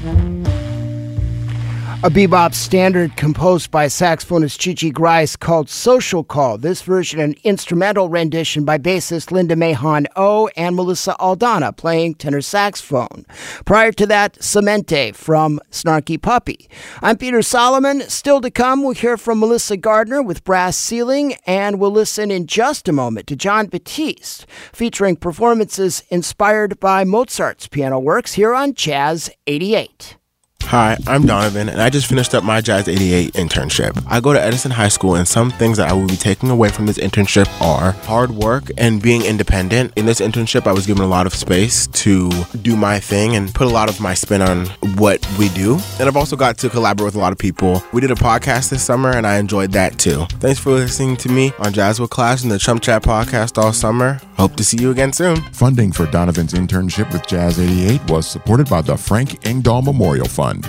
A bebop standard composed by saxophonist Chichi Grice called Social Call. This version an instrumental rendition by bassist Linda Mahon O and Melissa Aldana playing tenor saxophone. Prior to that, Semente from Snarky Puppy. I'm Peter Solomon. Still to come, we'll hear from Melissa Gardner with Brass Ceiling, and we'll listen in just a moment to Jon Batiste, featuring performances inspired by Mozart's piano works here on Jazz 88. Hi, I'm Donovan, and I just finished up my Jazz 88 internship. I go to Edison High School, and some things that I will be taking away from this internship are hard work and being independent. In this internship, I was given a lot of space to do my thing and put a lot of my spin on what we do. And I've also got to collaborate with a lot of people. We did a podcast this summer, and I enjoyed that too. Thanks for listening to me on Jazz with Clash and the Chump Chat podcast all summer. Hope to see you again soon. Funding for Donovan's internship with Jazz 88 was supported by the Frank Engdahl Memorial Fund.